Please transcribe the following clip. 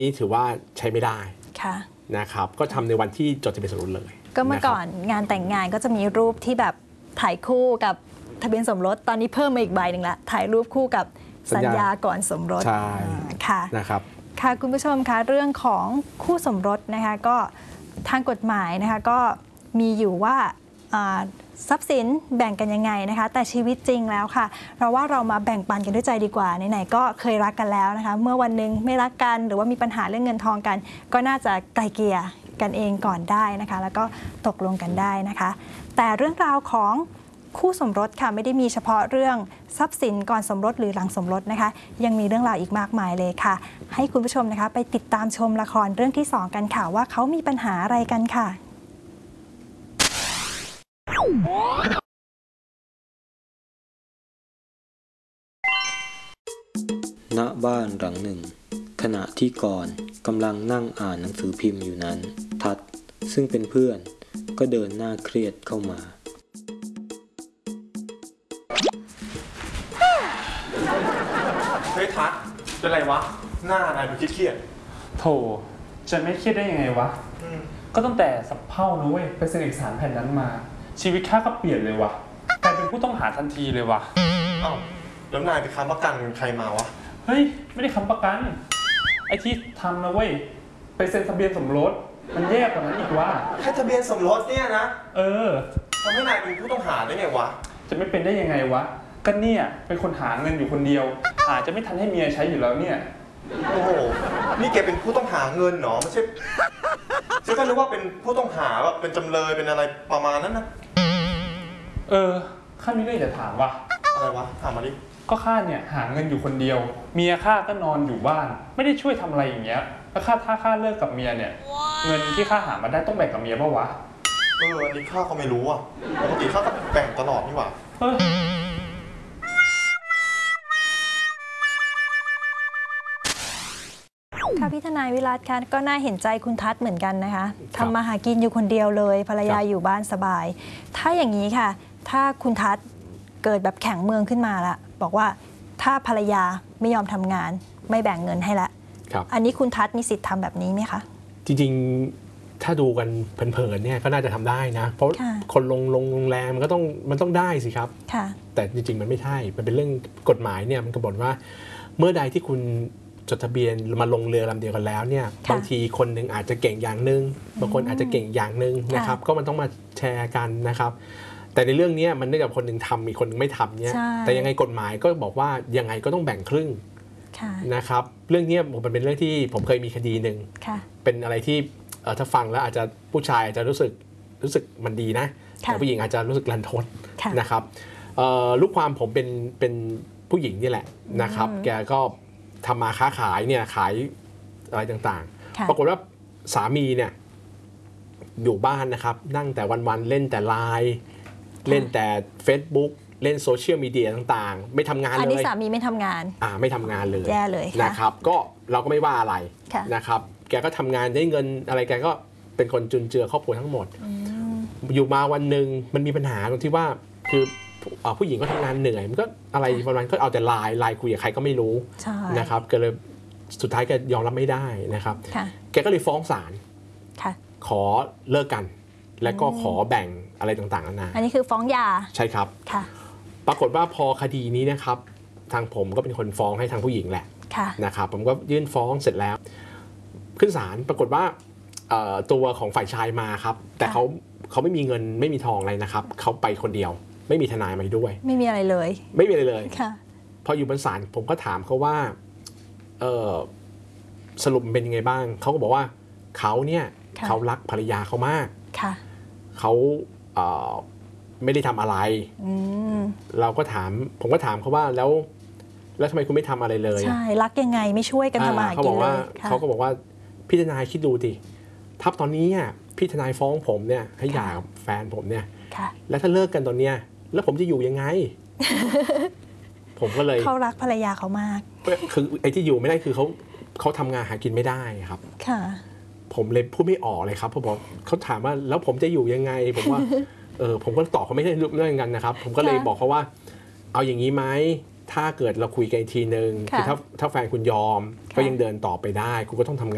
นี่ถือว่าใช้ไม่ได้ค่ะนะครับก็ทำในวันที่จดทะเบียนสมรสเลยก็เมื่อก่อนงานแต่งงานก็จะมีรูปที่แบบถ่ายคู่กับทะเบียนสมรสตอนนี้เพิ่มมาอีกใบหนึ่งละถ่ายรูปคู่กับสัญญาก่อนสมรสใช่ค่ะนะครับค่ะคุณผู้ชมคะเรื่องของคู่สมรสนะคะก็ทางกฎหมายนะคะก็มีอยู่ว่าทรัพย์สินแบ่งกันยังไงนะคะแต่ชีวิตจริงแล้วค่ะเราว่าเรามาแบ่งปันกันด้วยใจดีกว่าไหนๆก็เคยรักกันแล้วนะคะเมื่อวันหนึ่งไม่รักกันหรือว่ามีปัญหาเรื่องเงินทองกันก็น่าจะไกลเกลี่ยกันเองก่อนได้นะคะแล้วก็ตกลงกันได้นะคะแต่เรื่องราวของคู่สมรสค่ะไม่ได้มีเฉพาะเรื่องทรัพย์สินก่อนสมรสหรือหลังสมรสนะคะยังมีเรื่องราวอีกมากมายเลยค่ะให้คุณผู้ชมนะคะไปติดตามชมละครเรื่องที่2กันค่ะว่าเขามีปัญหาอะไรกันค่ะณบ้านหลังหนึ่งขณะที่ก่อนกำลังนั่งอ่านหนังสือพิมพ์อยู่นั้นทัศน์ซึ่งเป็นเพื่อนก็เดินหน้าเครียดเข้ามาเฮ้ยทัศน์เป็นไรวะหน้านายดูเครียดโถจะไม่เครียดได้ยังไงวะก็ตั้งแต่สับเผ่านะเว้ยไปเซ็นเอกสารแผ่นนั้นมาชีวิตข้าก็เปลี่ยนเลยวะกลายเป็นผู้ต้องหาทันทีเลยวะอ้าวแล้วนายไปค้ำประกันใครมาวะเฮ้ยไม่ได้ค้ำประกันไอ้ที่ทำนะเว้ยไปเซ็นทะเบียนสมรสมันแย่กว่านั้นอีกวะแค่ทะเบียนสมรสเนี่ยนะทำให้นายเป็นผู้ต้องหาได้ไงวะจะไม่เป็นได้ยังไงวะก็เนี่ยเป็นคนหาเงินอยู่คนเดียวอาจจะไม่ทันให้เมียใช้อยู่แล้วเนี่ยโอ้โหนี่แกเป็นผู้ต้องหาเงินเหรอไม่ใช่ฉันก็นึกว่าเป็นผู้ต้องหาแบบเป็นจำเลยเป็นอะไรประมาณนั้นนะข้ามีเรื่องจะถามวะอะไรวะถามมาดิก็ข้าเนี่ยหาเงินอยู่คนเดียวเมียข้าก็นอนอยู่บ้านไม่ได้ช่วยทำอะไรอย่างเงี้ยแล้วถ้าข้าเลิกกับเมียเนี่ยเงินที่ข้าหามาได้ต้องแบ่งกับเมียป่าวะอันนี้ข้าก็ไม่รู้อ่ะปกติข้าก็แบ่งตลอดนี่หว่าค่ะพี่ทนายวิรัตค่ะก็น่าเห็นใจคุณทัศน์เหมือนกันนะคะทำมาหากินอยู่คนเดียวเลยภรรยาอยู่บ้านสบายถ้าอย่างนี้ค่ะถ้าคุณทัศน์เกิดแบบแข็งเมืองขึ้นมาละบอกว่าถ้าภรรยาไม่ยอมทำงานไม่แบ่งเงินให้ละอันนี้คุณทัศน์มีสิทธิ์ทำแบบนี้ไหมคะจริงๆถ้าดูกันเพลินๆเนี่ยก็น่าจะทำได้นะเพราะคนลงโรงแรมมันต้องได้สิครับแต่จริงๆมันไม่ใช่มันเป็นเรื่องกฎหมายเนี่ยมันกำหนดว่าเมื่อใดที่คุณจดทะเบียนมาลงเรือลำเดียวกันแล้วเนี่ยบางทีคนหนึ่งอาจจะเก่งอย่างหนึ่งบางคนอาจจะเก่งอย่างหนึ่งนะครับก็มันต้องมาแชร์กันนะครับแต่ในเรื่องนี้มันเนื่องจากคนหนึ่งทำมีคนหนึ่งไม่ทำเนี่ยแต่ยังไงกฎหมายก็บอกว่ายังไงก็ต้องแบ่งครึ่งนะครับเรื่องนี้มันเป็นเรื่องที่ผมเคยมีคดีหนึ่งเป็นอะไรที่ถ้าฟังแล้วอาจจะผู้ชายอาจจะรู้สึกมันดีนะแต่ผู้หญิงอาจจะรู้สึกรันทดนะครับลูกความผมเป็นผู้หญิงนี่แหละนะครับแกก็ทำมาค้าขายเนี่ยขายอะไรต่างๆปรากฏว่าสามีเนี่ยอยู่บ้านนะครับนั่งแต่วันๆเล่นแต่ไลน์เล่นแต่ Facebook เล่นโซเชียลมีเดียต่างๆไม่ทำงานเลยอันนี้สามีไม่ทำงานไม่ทำงานเลยแย่เลยนะครับก็เราก็ไม่ว่าอะไรนะครับแกก็ทำงานได้เงินอะไรแกก็เป็นคนจุนเจือครอบครัวทั้งหมดอยู่มาวันหนึ่งมันมีปัญหาตรงที่ว่าคือผู้หญิงก็ทำงานเหนื่อยมันก็อะไรประมาณก็เอาแต่ไลน์คุยกับใครก็ไม่รู้นะครับก็เลยสุดท้ายแกยอมรับไม่ได้นะครับแกก็เลยฟ้องศาลขอเลิกกันและก็ขอแบ่งอะไรต่างๆนานาอันนี้คือฟ้องหย่าใช่ครับปรากฏว่าพอคดีนี้นะครับทางผมก็เป็นคนฟ้องให้ทางผู้หญิงแหละนะครับผมก็ยื่นฟ้องเสร็จแล้วขึ้นศาลปรากฏว่าตัวของฝ่ายชายมาครับแต่เขาไม่มีเงินไม่มีทองอะไรนะครับเขาไปคนเดียวไม่มีทนายมาด้วยไม่มีอะไรเลยไม่มีอะไรเลยพออยู่บนศาลผมก็ถามเขาว่าสรุปเป็นยังไงบ้างเขาก็บอกว่าเขาเนี่ยเขารักภรรยาเขามากเขาไม่ได้ทำอะไรผมก็ถามเขาว่าแล้วทำไมคุณไม่ทำอะไรเลยใช่รักยังไงไม่ช่วยกันทำมาหากินเลยเขาก็บอกว่าพี่ทนายคิดดูดิถ้าตอนนี้พี่ทนายฟ้องผมเนี่ยให้หย่ากับแฟนผมเนี่ยแล้วถ้าเลิกกันตอนเนี้ยแล้วผมจะอยู่ยังไง ผมก็เลยเขารักภรรยาเขามากคือไอ้ที่อยู่ไม่ได้คือเขาทำงานหากินไม่ได้ครับผมเลยพูดไม่ออกเลยครับเพราะบอกเขาถามว่าแล้วผมจะอยู่ยังไงผมว่าผมก็ตอบเขาไม่ได้เรื่องกันนะครับผมก็เลยบอกเขาว่าเอาอย่างนี้ไหมถ้าเกิดเราคุยกันอีกทีนึงคือถ้าแฟนคุณยอมก็ยังเดินต่อไปได้คุณก็ต้องทำงาน